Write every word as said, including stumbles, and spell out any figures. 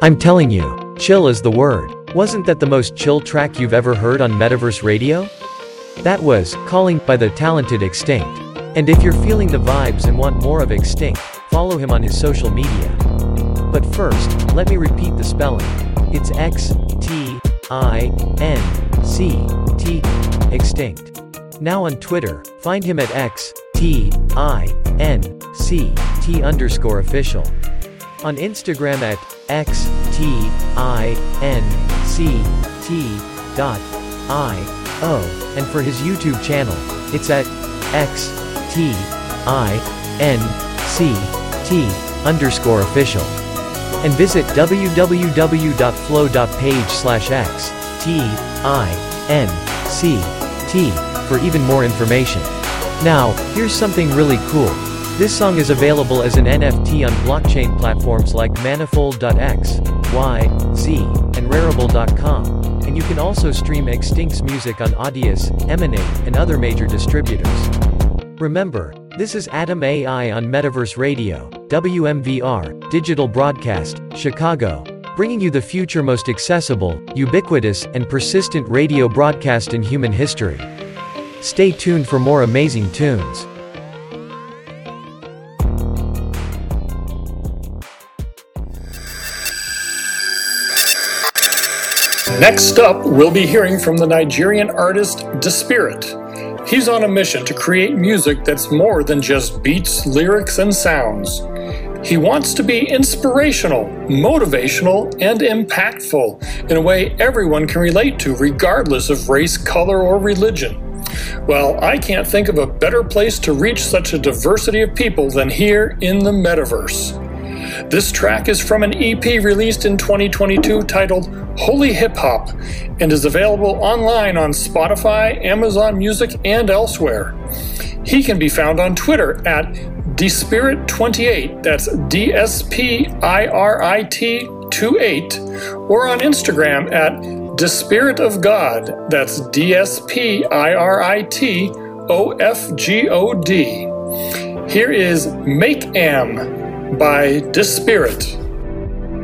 I'm telling you, chill is the word. Wasn't that the most chill track you've ever heard on Metaverse Radio? That was Calling by the talented Extinct. And if you're feeling the vibes and want more of Extinct, follow him on his social media. But first, let me repeat the spelling. It's X T I N C T, Extinct. Now on Twitter, find him at X T I N C T underscore official. On Instagram at X T I N C T dot I O, and for his YouTube channel, it's at X T I N C T underscore official. And visit w w w dot flow dot page slash X T I N C T for even more information. Now, here's something really cool. This song is available as an N F T on blockchain platforms like Manifold dot x, Y, Z, and Rarible dot com, and you can also stream Extinct's music on Audius, Emanate, and other major distributors. Remember, this is Atom A I on Metaverse Radio, W M V R, Digital Broadcast, Chicago, bringing you the future most accessible, ubiquitous, and persistent radio broadcast in human history. Stay tuned for more amazing tunes. Next up, we'll be hearing from the Nigerian artist Despirit. He's on a mission to create music that's more than just beats, lyrics, and sounds. He wants to be inspirational, motivational, and impactful in a way everyone can relate to, regardless of race, color, or religion. Well, I can't think of a better place to reach such a diversity of people than here in the Metaverse. This track is from an E P released in twenty twenty-two titled Holy Hip Hop and is available online on Spotify, Amazon Music, and elsewhere. He can be found on Twitter at Despirit twenty-eight, that's D S P I R I T twenty-eight, or on Instagram at Despirit of God, that's D S P I R I T O F G O D. Here is Make Am by Despirit.